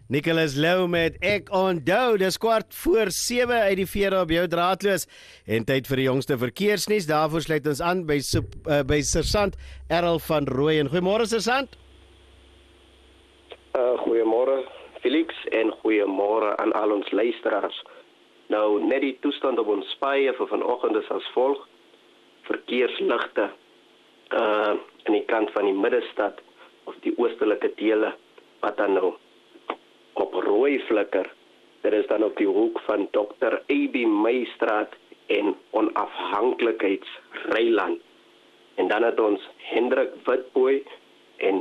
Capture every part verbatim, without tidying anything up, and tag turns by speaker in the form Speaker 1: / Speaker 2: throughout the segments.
Speaker 1: Nicholas Lou met Ek Onthou. Dis kwart voor sewe uit die Vere op jou draadloos en tyd vir die jongste verkeersnuus. Daarvoor sluit ons aan by Sup, uh, by Sergeant Errol van Rooyen. Goeiemôre Sergeant.
Speaker 2: Uh, goeiemôre Felix en goeiemôre aan al ons luisteraars. Nou, net die toestand op ons paaie vir vanoggend is as volg. Verkeersligte uh, aan die kant van die middestad of die oostelike dele wat dan nou op rooi flikker. Dit is dan op die hoek van dokter A B Meistraat en Onafhanklikheidsryland. En dan het ons Hendrik Witbooi en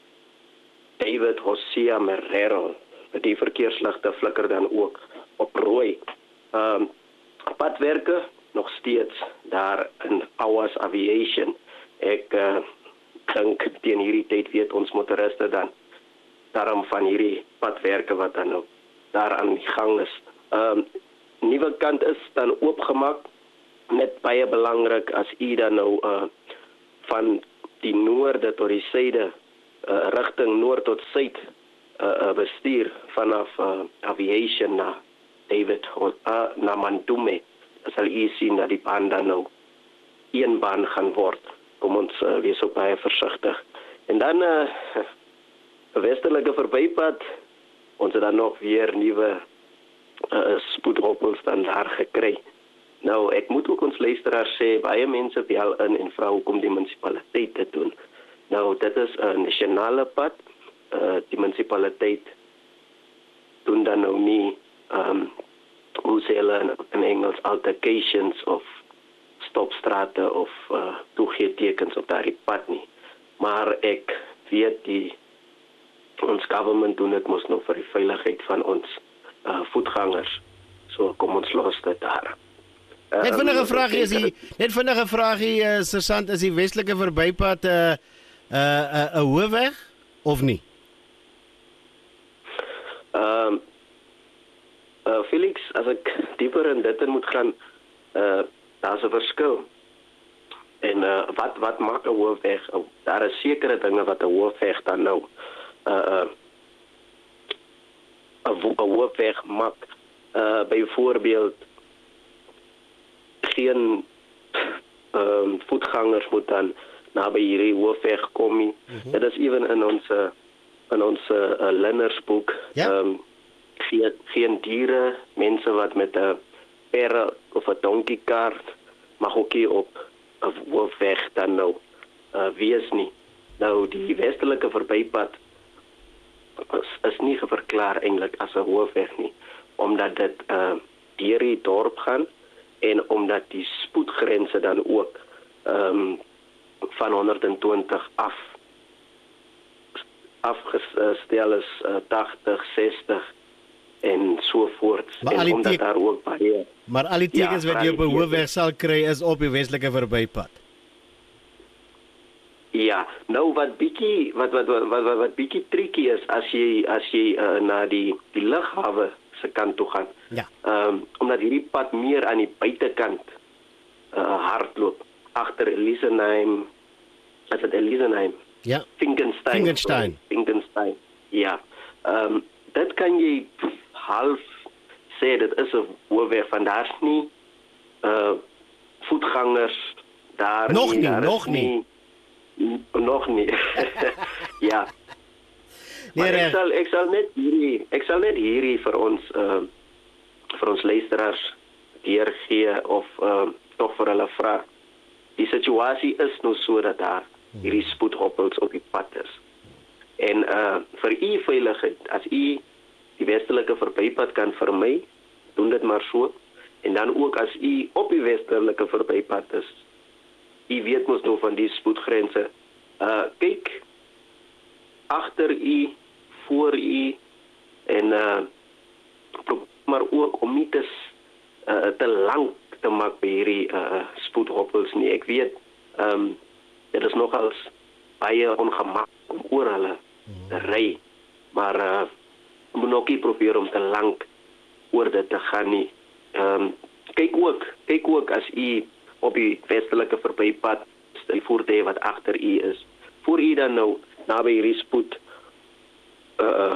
Speaker 2: David Hosea Merero. Die verkeersligte flikker dan ook op rooi. Um, padwerke nog steeds daar in Awas Aviation. Ek uh, dink teen hierdie tyd weet ons motoriste dan daarom van hierdie padwerke wat dan nou daar aan die gang is. Um, nuwe kant is dan oopgemaak, net baie belangrik as u dan nou uh, van die noorde tot die suide, uh, rigting noord tot suid uh, bestuur vanaf uh, Aviation na David uh, na Mandume. Sal u sien dat die baan dan nou een baan gaan word. Kom ons uh, wees ook baie versigtig. En dan uh, westelike verbypad, ons het dan nog weer nuwe uh, spoedhoppels dan daar gekry. Nou, ek moet ook ons luisteraars sê, baie mense bel in en vra hoekom die munisipaliteit dit doen. Nou, dit is 'n nasionale pad. Uh, die munisipaliteit doen dan nou nie, um, hoe sê hulle in, in Engels, altercations of stopstrate of uh, toegeetekens op daardie pad nie. Maar ek weet die ons government doen dit mos nog vir die veiligheid van ons uh, voetgangers. So kom ons los dit daar. Uh,
Speaker 1: net vinnige vraagie is die net vinnige vraagie uh, Sergeant, is die westelike verbypad 'n uh, 'n uh, uh, uh, hoofweg of nie?
Speaker 2: Ehm um, uh, Felix, as ek dieper in dit moet gaan, uh, daar's 'n verskil. En uh, wat wat maak 'n hoofweg? Oh, daar is sekere dinge wat 'n hoofweg dan nou uh, 'n uh, hoofweg maak. Uh, byvoorbeeld geen um, voetgangers moet dan naby hierdie hoofweg kom nie. Mm-hmm. Dit is ewen in ons uh, in ons uh, lennersboek.
Speaker 1: Ja?
Speaker 2: Um, geen, geen diere, mense wat met 'n perre of 'n donkiekaart mag ook nie op 'n hoofweg dan nou uh, wees nie. Nou die westelike verbypad is, is nie verklaar eintlik as 'n hoofweg nie, omdat dit uh, deur die dorp gaan en omdat die spoedgrense dan ook um, van honderdtwintig af afgestel is uh, tachtig, sestig en so voort.
Speaker 1: Maar
Speaker 2: en omdat daar ook baie
Speaker 1: Maar al die tekens ja, wat jy op 'n hoofweg sal kry is op die westelike verbypad.
Speaker 2: Ja, nou wat bietjie wat wat wat wat, wat bietjie tricky is as jy as jy uh, na die die lughawe se kant toe gaan.
Speaker 1: Ja.
Speaker 2: Ehm um, omdat hierdie pad meer aan die buitekant uh, hardloop agter Elisenheim. Is dit Elisenheim?
Speaker 1: Ja.
Speaker 2: Finkenstein.
Speaker 1: Finkenstein.
Speaker 2: Finkenstein. Ja. Ehm um, dit kan jy half sê dit is 'n hoofweg van daar's nie uh voetgangers daar
Speaker 1: nog nie,
Speaker 2: daar
Speaker 1: nog nie.
Speaker 2: nie nog nie. Ja.
Speaker 1: Nee,
Speaker 2: maar ek sal ek sal net hierdie ek sal net hierdie vir ons uh vir ons luisteraars deurgee of uh tog vir hulle vra. Die situasie is nou so dat daar hierdie spoedhoppels op die pad is. En uh vir u veiligheid, as u die westelike verbypad kan vermy, doen dit maar so. En dan ook as u op die westelike verbypad is, u weet mos nou van die spoedgrense. Uh kyk agter u, voor u en uh maar ook om nie te uh, te lank te maak by hierdie uh, spoedhoppels nie. Ek weet ehm um, dit is nogals baie ongemaklik om oor hulle te ry, maar uh, moet ook nie probeer om te lank oor dit te gaan nie. Ehm um, kyk ook, kyk ook as u op die westelike verbypad die voertuie wat agter u is. Voor u dan nou naby hierdie spoed uh,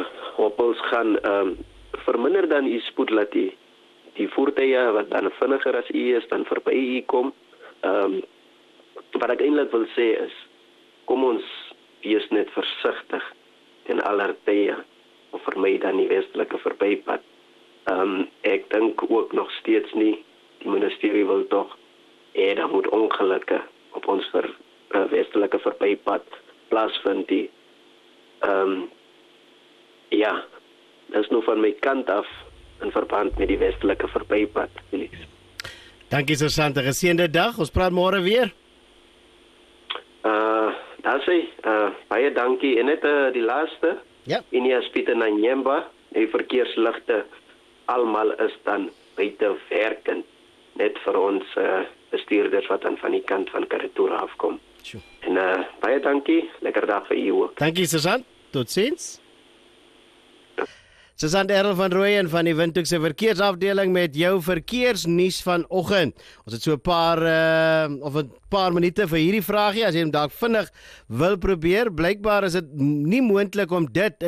Speaker 2: koppels gaan um, verminder dan u spoed laat die die voertuie wat dan vinniger as u is dan verby u kom. Um, wat ek eintlik wil sê is, kom ons wees net versigtig in aller tye of vermy dan die westelike verbypad. Um, ek dink ook nog steeds nie, die ministerie wil tog hê daar moet ongelukke op ons ver, uh, westelike verbypad plaasvind die. Um, ja, dat is nou van my kant af in verband met die westelike verbypad, Felix.
Speaker 1: Dankie Sergeant, 'n geseënde dag. Ons praat môre weer.
Speaker 2: Uh, daar sê, uh, baie dankie. En net uh, die laaste,
Speaker 1: ja.
Speaker 2: Inias Pieter na Nyemba, die verkeersligte almal is dan buite werkend, net vir ons uh, bestuurders wat dan van die kant van Karatura afkom.
Speaker 1: Sure.
Speaker 2: En uh, baie dankie, lekker dag vir u ook.
Speaker 1: Dankie Sergeant, totsiens. Sergeant Errol van Rooyen van die Windhoek se verkeersafdeling met jou verkeersnuus vanoggend. Ons het so 'n paar uh, of 'n paar minute vir hierdie vraagie as jy hom dalk vinnig wil probeer. Blykbaar is dit nie moontlik om dit